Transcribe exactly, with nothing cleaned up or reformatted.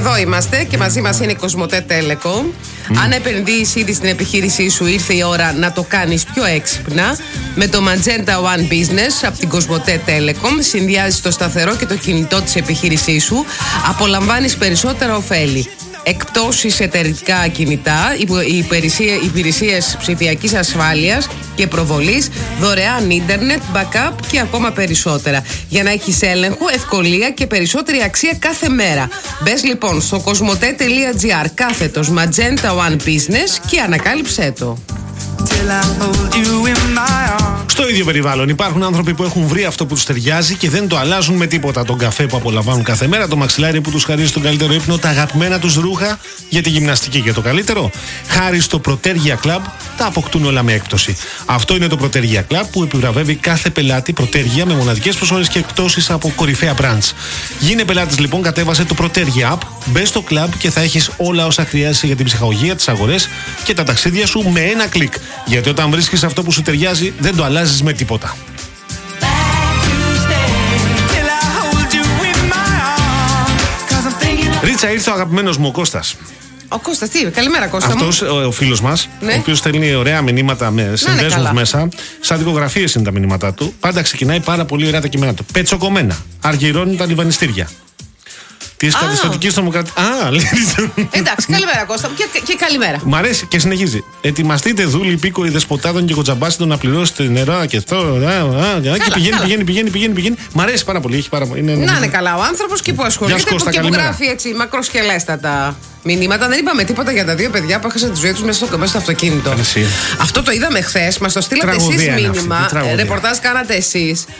Εδώ είμαστε και μαζί μας είναι η Κοσμοτέ Telecom. Mm. Αν επενδύεις ήδη στην επιχείρησή σου, ήρθε η ώρα να το κάνεις πιο έξυπνα. Με το Magenta One Business από την Κοσμοτέ Telecom συνδυάζεις το σταθερό και το κινητό της επιχείρησής σου. Απολαμβάνεις περισσότερα ωφέλη. Εκπτώσεις εταιρικά κινητά, υπηρεσίες ψηφιακής ασφάλειας και προβολής, δωρεάν ίντερνετ, backup και ακόμα περισσότερα. Για να έχεις έλεγχο, ευκολία και περισσότερη αξία κάθε μέρα. Μπες λοιπόν στο κοσμοτέ.gr κάθετος Magenta One Business και ανακάλυψέ το. Στο ίδιο περιβάλλον υπάρχουν άνθρωποι που έχουν βρει αυτό που τους ταιριάζει και δεν το αλλάζουν με τίποτα. Τον καφέ που απολαμβάνουν κάθε μέρα, το μαξιλάρι που τους χαρίζει τον καλύτερο ύπνο, τα αγαπημένα τους ρούχα για τη γυμναστική και το καλύτερο. Χάρη στο Protergia Club τα αποκτούν όλα με έκπτωση. Αυτό είναι το Protergia Club που επιβραβεύει κάθε πελάτη Protergia με μοναδικές προσφορές και εκπτώσεις από κορυφαία brands. Γίνε πελάτης λοιπόν, κατέβασε το Protergia App, μπες στο club και θα έχεις όλα όσα χρειάζεσαι για την ψυχαγωγία, τις αγορές και τα ταξίδια σου με ένα κλικ. Γιατί όταν βρίσκεις αυτό που σου ταιριάζει, δεν το αλλάζεις με τίποτα. Ρίτσα, ήρθε ο αγαπημένος μου ο Κώστας. Ο Κώστας, τι, καλημέρα Κώστα. Αυτός ο, ο φίλος μας, ναι. Ο οποίος στέλνει ωραία μηνύματα με συνδέσμους μέσα. Σαν δικογραφίες είναι τα μηνύματά του. Πάντα ξεκινάει πάρα πολύ ωραία τα κείμενα του. Πετσοκομμένα. Αργυρώνουν τα λιβανιστήρια. Τη καθεστωτική τρομοκρατία. Α, λέει. Εντάξει, καλημέρα Κώστα και, και καλημέρα. Μ' αρέσει και συνεχίζει. Ετοιμαστείτε δούλοι υπήκοοι δεσποτάδων και κοντζαμπάσιτων να πληρώσετε νερά και αυτό. Και πηγαίνει, πηγαίνει, πηγαίνει, πηγαίνει, πηγαίνει. Μ' αρέσει πάρα πολύ. Έχει πάρα... είναι... Να είναι καλά ο άνθρωπος και που ασχολείται και που γράφει έτσι μακροσκελέστατα μηνύματα. Δεν είπαμε τίποτα για τα δύο παιδιά που έχασαν τη ζωή τους μέσα στο, μέσα στο αυτοκίνητο. Αυτό το είδαμε χθες. Μας το στείλατε εσείς μήνυμα. Ρεπορτάζ κάνατε εσείς.